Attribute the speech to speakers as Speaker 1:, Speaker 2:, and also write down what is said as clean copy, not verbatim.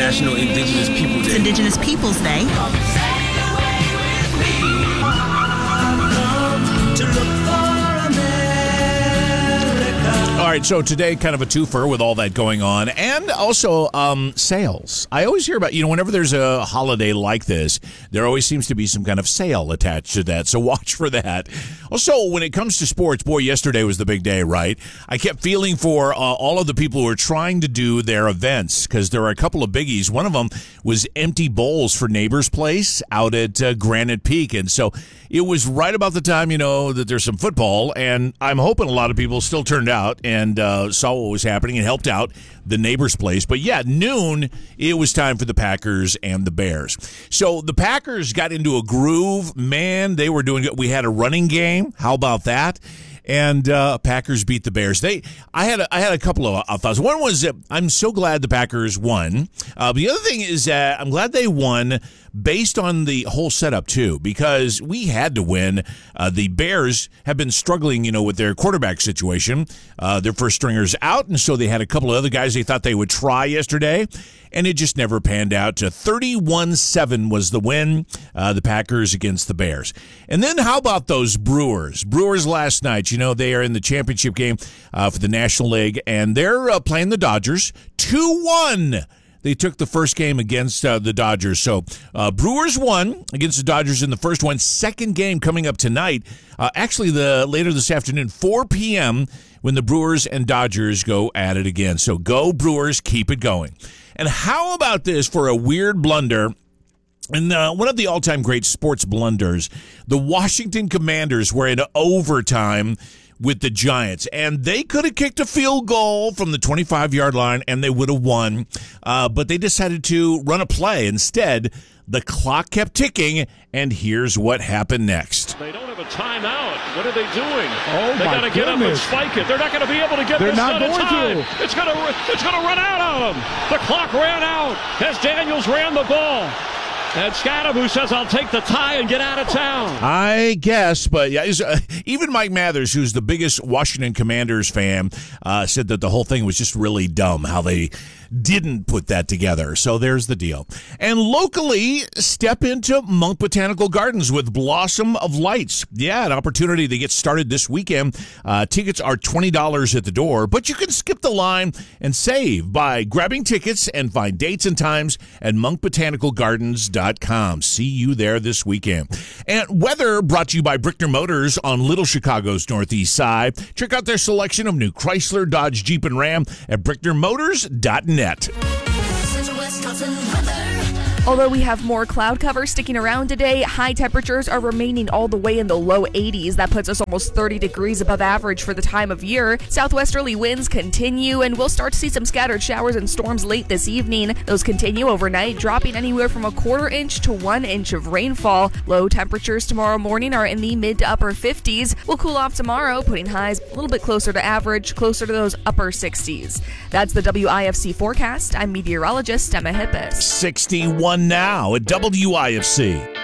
Speaker 1: National Indigenous People Day.
Speaker 2: It's Indigenous Peoples Day.
Speaker 3: All right, so today, kind of a twofer with all that going on, and also sales. I always hear about, whenever there's a holiday like this, there always seems to be some kind of sale attached to that, so watch for that. Also, when it comes to sports, boy, yesterday was the big day, right? I kept feeling for all of the people who are trying to do their events, because there are a couple of biggies. One of them was empty bowls for Neighbor's Place out at Granite Peak, and so it was right about the time, that there's some football, and I'm hoping a lot of people still turned out and saw what was happening and helped out the Neighbor's Place. But yeah, noon, it was time for the Packers and the Bears. So the Packers got into a groove. Man, they were doing good. We had a running game. How about that? And Packers beat the Bears. I had a couple of thoughts. One was that I'm so glad the Packers won. The other thing is that I'm glad they won based on the whole setup too, because we had to win. The Bears have been struggling, with their quarterback situation. Their first stringer's out, and so they had a couple of other guys they thought they would try yesterday, and it just never panned out. 31-7 was the win, the Packers against the Bears. And then how about those Brewers? Brewers last night, they are in the championship game for the National League, and they're playing the Dodgers 2-1. They took the first game against the Dodgers. So Brewers won against the Dodgers in the first one. Second game coming up tonight. Actually, later this afternoon, 4 p.m., when the Brewers and Dodgers go at it again. So go Brewers, keep it going. And how about this for a weird blunder? And one of the all-time great sports blunders, the Washington Commanders were in overtime with the Giants, and they could have kicked a field goal from the 25-yard line, and they would have won, but they decided to run a play. Instead, the clock kept ticking, and here's what happened next.
Speaker 4: They don't have a timeout. What are they doing?
Speaker 5: Oh,
Speaker 4: they got to get up and spike it. They're not going to be able to get this done in time. It's going to run out on them. The clock ran out as Daniels ran the ball. And Scadaboo says, I'll take the tie and get out of town.
Speaker 3: I guess, but yeah, even Mike Mathers, who's the biggest Washington Commanders fan, said that the whole thing was just really dumb, how they didn't put that together. So there's the deal. And locally, step into Monk Botanical Gardens with Blossom of Lights. Yeah, an opportunity to get started this weekend. Tickets are $20 at the door, but you can skip the line and save by grabbing tickets and find dates and times at monkbotanicalgardens.com. See you there this weekend. And weather brought to you by Brickner Motors on Little Chicago's Northeast Side. Check out their selection of new Chrysler, Dodge, Jeep, and Ram at bricknermotors.net.
Speaker 6: Although we have more cloud cover sticking around today, high temperatures are remaining all the way in the low 80s. That puts us almost 30 degrees above average for the time of year. Southwesterly winds continue, and we'll start to see some scattered showers and storms late this evening. Those continue overnight, dropping anywhere from a quarter inch to 1 inch of rainfall. Low temperatures tomorrow morning are in the mid to upper 50s. We'll cool off tomorrow, putting highs a little bit closer to average, closer to those upper 60s. That's the WIFC forecast. I'm meteorologist Emma Hippis.
Speaker 3: 61 now at WIFC.